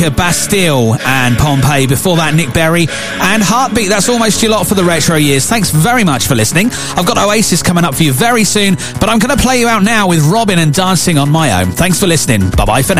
Bastille and Pompeii. Before that, Nick Berry and Heartbeat. That's almost your lot for the retro years. Thanks very much for listening. I've got Oasis coming up for you very soon, but I'm going to play you out now with Robin and Dancing on My Own. Thanks for listening. Bye-bye for now.